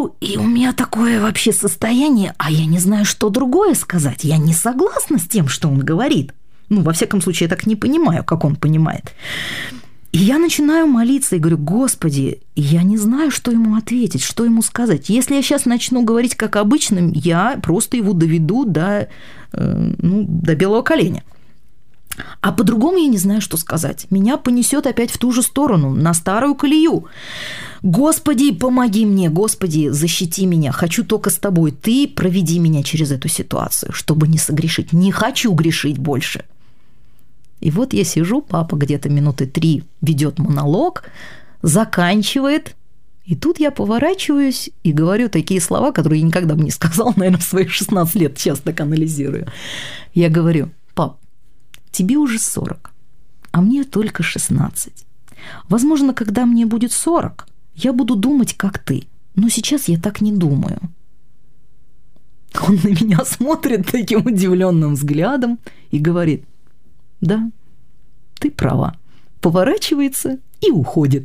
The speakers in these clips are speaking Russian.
говорю, и у меня такое вообще состояние, а я не знаю, что другое сказать. Я не согласна с тем, что он говорит. Ну, во всяком случае, я так не понимаю, как он понимает. И я начинаю молиться и говорю: Господи, я не знаю, что ему ответить, что ему сказать. Если я сейчас начну говорить как обычно, я просто его доведу до белого коленя. А по-другому я не знаю, что сказать. Меня понесет опять в ту же сторону, на старую колею. Господи, помоги мне, Господи, защити меня. Хочу только с тобой. Ты проведи меня через эту ситуацию, чтобы не согрешить. Не хочу грешить больше. И вот я сижу, папа где-то минуты 3 ведет монолог, заканчивает, и тут я поворачиваюсь и говорю такие слова, которые я никогда бы не сказала, наверное, в свои 16 лет, сейчас так анализирую. Я говорю: пап, тебе уже 40, а мне только 16. Возможно, когда мне будет 40, я буду думать, как ты, но сейчас я так не думаю. Он на меня смотрит таким удивленным взглядом и говорит: да, ты права. Поворачивается и уходит.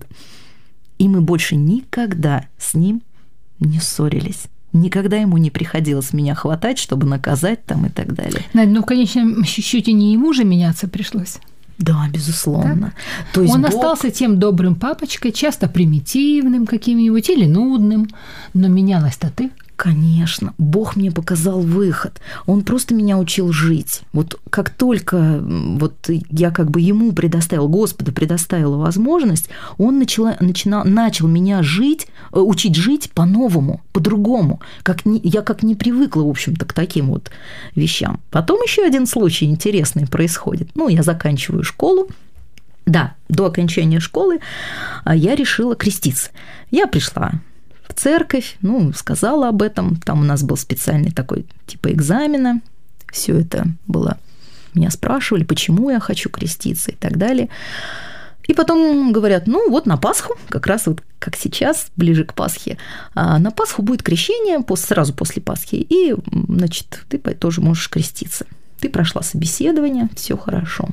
И мы больше никогда с ним не ссорились. Никогда ему не приходилось меня хватать, чтобы наказать там и так далее. Надя, ну в конечном счете не ему же меняться пришлось. Да, безусловно. Да? То есть он Бог... остался тем добрым папочкой, часто примитивным каким-нибудь или нудным, но менялась-то ты. Конечно, Бог мне показал выход. Он просто меня учил жить. Вот как только вот я как бы ему предоставила, Господу предоставила возможность, он начал меня учить жить по-новому, по-другому. Я как не привыкла, в общем-то, к таким вот вещам. Потом еще один случай интересный происходит. Я заканчиваю школу. Да, до окончания школы я решила креститься. Я пришла в церковь, сказала об этом. Там у нас был специальный такой типа экзамена. Все это было. Меня спрашивали, почему я хочу креститься и так далее. И потом говорят: вот на Пасху, как раз вот как сейчас, ближе к Пасхе, на Пасху будет крещение, сразу после Пасхи, и, значит, ты тоже можешь креститься. Ты прошла собеседование, все хорошо.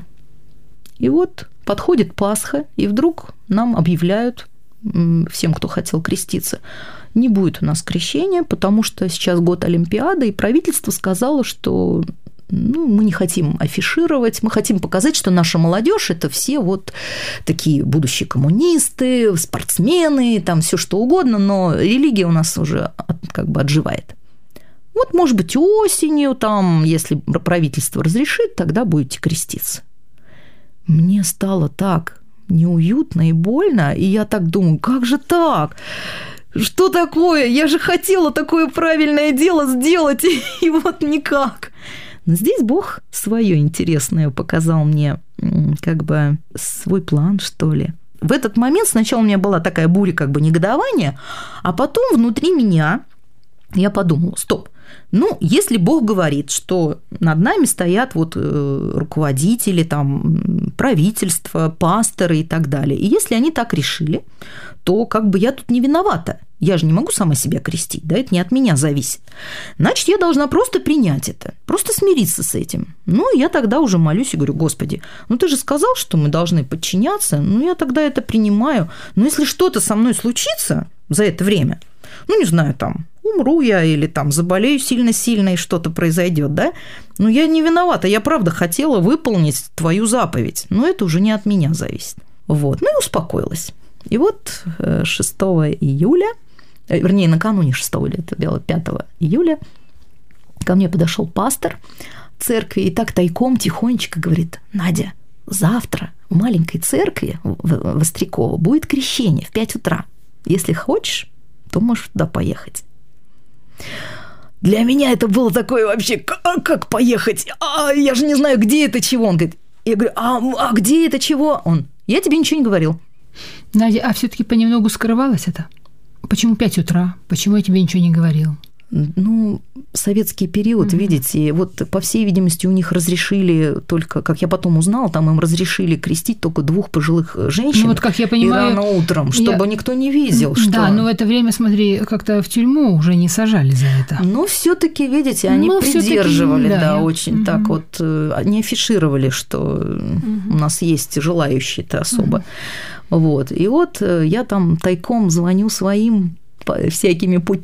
И вот подходит Пасха, и вдруг нам объявляют, всем, кто хотел креститься: не будет у нас крещения, потому что сейчас год Олимпиады, и правительство сказало, что мы не хотим афишировать, мы хотим показать, что наша молодежь – это все вот такие будущие коммунисты, спортсмены, там все что угодно, но религия у нас уже как бы отживает. Вот, может быть, осенью, там, если правительство разрешит, тогда будете креститься. Мне стало так неуютно и больно, и я так думаю: как же так? Что такое? Я же хотела такое правильное дело сделать, и вот никак. Но здесь Бог свое интересное показал мне, как бы свой план, что ли. В этот момент сначала у меня была такая буря как бы негодования, а потом внутри меня я подумала: стоп, если Бог говорит, что над нами стоят вот руководители, там, правительство, пасторы и так далее, и если они так решили, то как бы я тут не виновата. Я же не могу сама себя крестить, да, это не от меня зависит. Значит, я должна просто принять это, просто смириться с этим. И я тогда уже молюсь и говорю: Господи, ты же сказал, что мы должны подчиняться, я тогда это принимаю. Но если что-то со мной случится за это время, не знаю, там, умру я или там заболею сильно-сильно и что-то произойдет, да, я не виновата, я правда хотела выполнить твою заповедь, но это уже не от меня зависит. Вот, и успокоилась. И вот 6 июля, вернее, накануне 6 июля, это было 5 июля, ко мне подошел пастор церкви и так тайком, тихонечко говорит: Надя, завтра в маленькой церкви в Остряково будет крещение в 5 утра. Если хочешь, то можешь туда поехать. Для меня это было такое вообще: как поехать? Я же не знаю, где это, чего. Он говорит, я говорю: а где это, чего? Он: я тебе ничего не говорил. Надя, а все-таки понемногу скрывалось это? Почему 5 утра? Почему я тебе ничего не говорил? Советский период, видите, вот, по всей видимости, у них разрешили только, как я потом узнала, там им разрешили крестить только 2 пожилых женщин. Вот, как я понимаю, и рано утром, чтобы никто не видел, что... Да, но в это время, смотри, как-то в тюрьму уже не сажали за это. Но все-таки, видите, они придерживали, очень так вот, не афишировали, что у нас есть желающие-то особо. Вот, и вот я там тайком звоню своим всякими путями,